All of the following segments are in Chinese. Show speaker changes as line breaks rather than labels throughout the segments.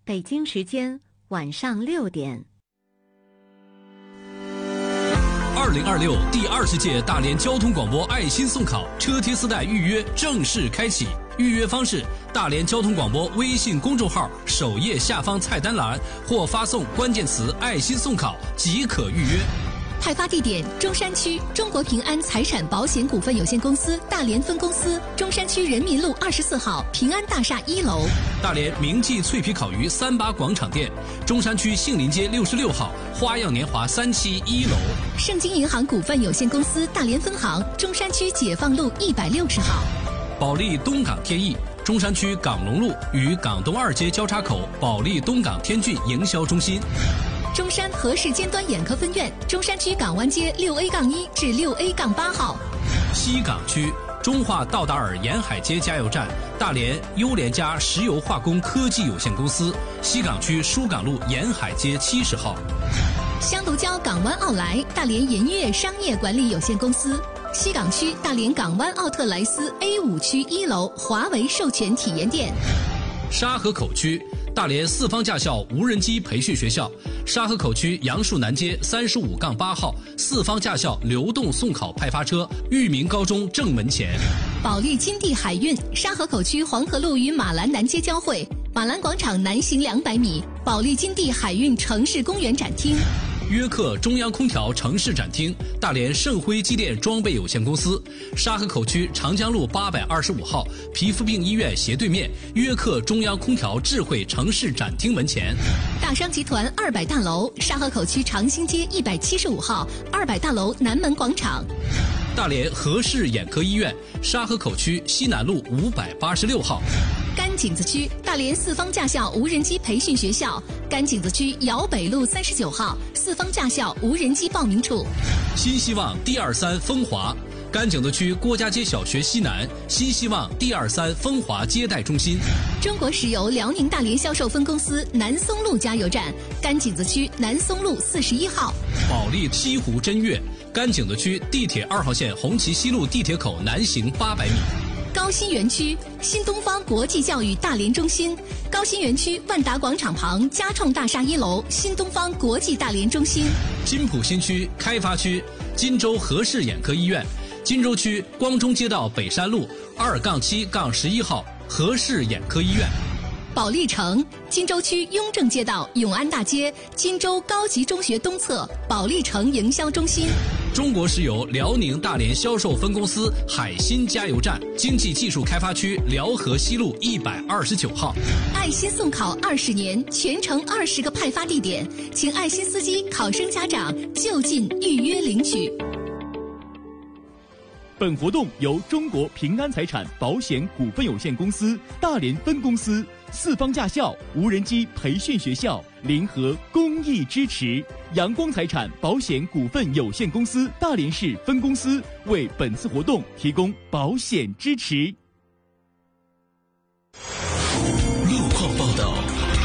北京时间晚上6点。
2026第20届大连交通广播爱心送考车贴丝带预约正式开启，预约方式：大连交通广播微信公众号首页下方菜单栏，或发送关键词“爱心送考”即可预约。
派发地点：中山区中国平安财产保险股份有限公司大连分公司，中山区人民路24号平安大厦1楼；
大连明记脆皮烤鱼38广场店，中山区杏林街66号花样年华3期1楼；
盛京银行股份有限公司大连分行，中山区解放路160号；
保利东港天翼，中山区港龙路与港东2街交叉口保利东港天骏营销中心；
中山和氏尖端眼科分院，中山区港湾街6A-1至6A-8号；
西港区中华道达尔沿海街加油站，大连优联家石油化工科技有限公司，西港区疏港路沿海街70号；
香炉礁港湾奥莱大连银悦商业管理有限公司，西港区大连港湾奥特莱斯 A5区1楼华为授权体验店；
沙河口区大连四方驾校无人机培训学校，沙河口区杨树南街35-8号四方驾校流动送考派发车裕民高中正门前；
保利金地海运沙河口区黄河路与马兰南街交汇，马兰广场南行200米，保利金地海运城市公园展厅；
约克中央空调城市展厅大连盛辉机电装备有限公司，沙河口区长江路825号皮肤病医院斜对面约克中央空调智慧城市展厅门前；
大商集团200大楼沙河口区长兴街175号200大楼南门广场；
大连和氏眼科医院沙河口区西南路586号；
甘井子区大连四方驾校无人机培训学校，甘井子区瑶北路39号四方驾校无人机报名处；
新希望D23风华甘井子区郭家街小学西南新希望D23风华接待中心；
中国石油辽宁大连销售分公司南松路加油站甘井子区南松路41号；
保利西湖真悦甘井子区地铁2号线红旗西路地铁口南行800米；
高新园区新东方国际教育大连中心，高新园区万达广场旁嘉创大厦1楼新东方国际大连中心；
金浦新区开发区金州和氏眼科医院，金州区光中街道北山路2-7-11号和氏眼科医院；
保利城金州区雍正街道永安大街金州高级中学东侧保利城营销中心；
中国石油辽宁大连销售分公司海新加油站经济技术开发区辽河西路129号。
爱心送考20年，全程20个派发地点，请爱心司机、考生家长就近预约领取。
本活动由中国平安财产保险股份有限公司大连分公司、四方驾校无人机培训学校联合公益支持，阳光财产保险股份有限公司大连市分公司为本次活动提供保险支持。
路况报道。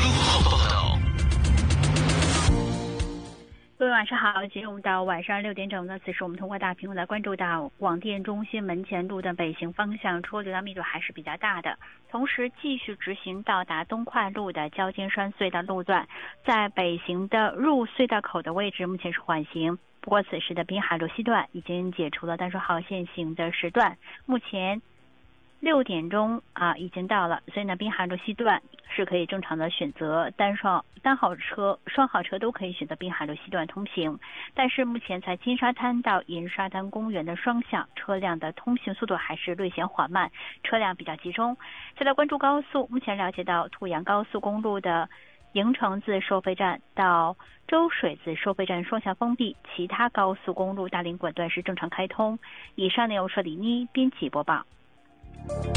各位晚上好，进入到晚上6点整呢，此时我们通过大屏幕来关注到广电中心门前路的北行方向车流量密度还是比较大的，同时继续直行到达东快路的焦尖山隧道路段，在北行的入隧道口的位置目前是缓行，不过此时的滨海路西段已经解除了单双号限行的时段，目前6点钟已经到了，所以呢滨海路西段是可以正常的选择单号车、双号车都可以选择滨海路西段通行，但是目前在金沙滩到银沙滩公园的双向车辆的通行速度还是略显缓慢，车辆比较集中。再来关注高速，目前了解到濮阳高速公路的营城自收费站到周水子收费站双向封闭，其他高速公路大连管段是正常开通。以上内容是李妮编辑播报。